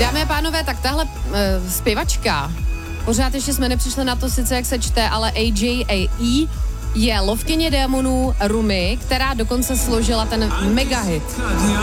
Dámy a pánové, tak tahle zpěvačka, pořád ještě jsme nepřišli na to sice, jak se čte, ale AJAE, je lovkyně démonů Rumi, která dokonce složila ten mega hit.